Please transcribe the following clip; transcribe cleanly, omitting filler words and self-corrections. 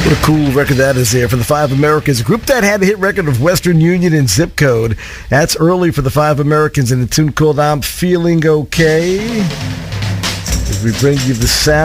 What a cool record that is there for the Five Americans, a group that had a hit record of Western Union and Zip Code. That's early for the Five Americans in a tune called I'm Feeling Okay. As we bring you the sound